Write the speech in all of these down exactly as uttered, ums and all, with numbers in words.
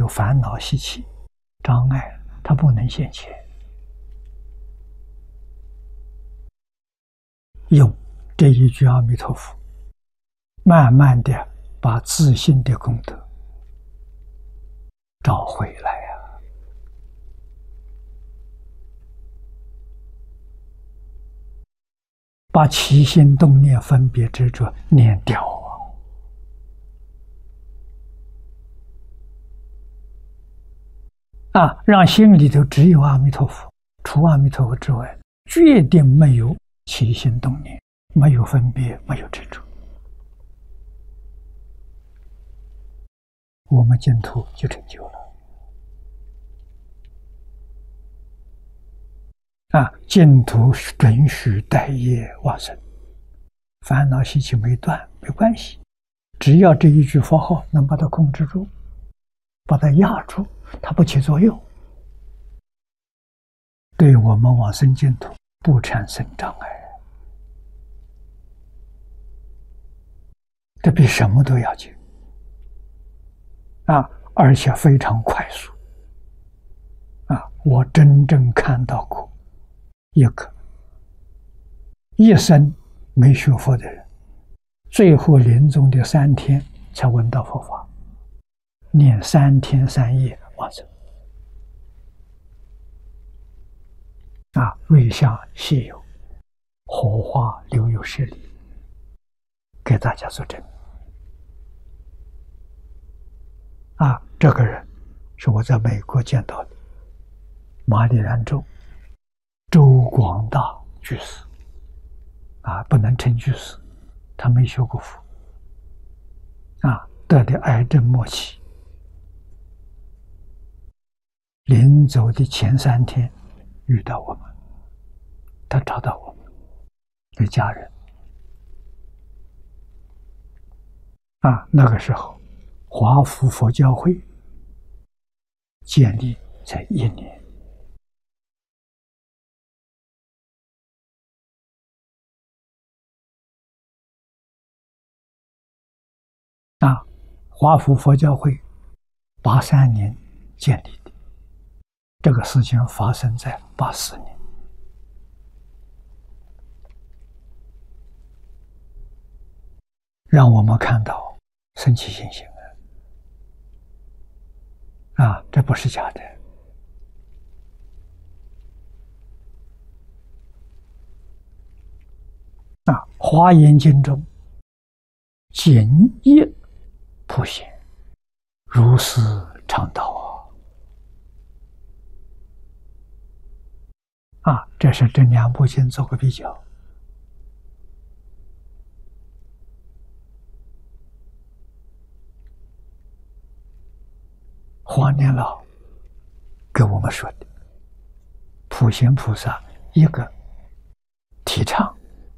烦恼习气障碍，它不能现前。用这一句阿弥陀佛，慢慢的把自信的功德找回来呀、把起心动念分别执着念掉啊！啊，让心里头只有阿弥陀佛，除阿弥陀佛之外，决定没有起心动念，没有分别，没有执着，我们净土就成就了。啊，净土准许待业往生，烦恼习气没断没关系，只要这一句佛号能把它控制住，把它压住，它不起作用，对我们往生净土不产生障碍。这比什么都要紧啊！而且非常快速啊！我真正看到过一个一生没学佛的人，最后临终的三天才闻到佛法，念三天三夜往生啊！瑞相稀有，火化留有十里，给大家作证啊！这个人是我在美国见到的，马里兰州周广大居士啊，不能称居士，他没学过佛啊，得的癌症末期，临走的前三天遇到我们，他找到我们的家人啊，那个时候华福佛教会建立才一年啊，华福佛教会八三年建立的，这个事情发生在八四年，让我们看到生起信心了啊，这不是假的啊！《华严经》中简易普显，如是常道啊！啊，这是这两部经做个比较。黄年老给我们说的，普贤菩萨一个提倡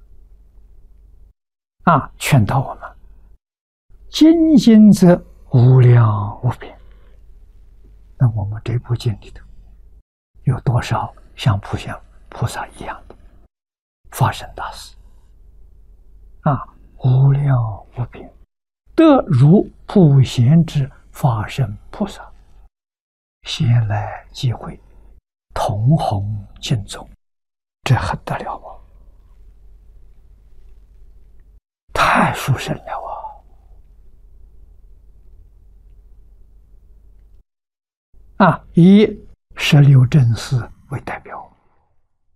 啊，劝导我们精进则无量无边。那我们这部经里头有多少像普贤菩萨一样的发生大事啊？无量无边，得如普贤之法身菩萨，先来即会，同弘经宗，这很得了吗？太殊胜了啊！啊，以十六正士为代表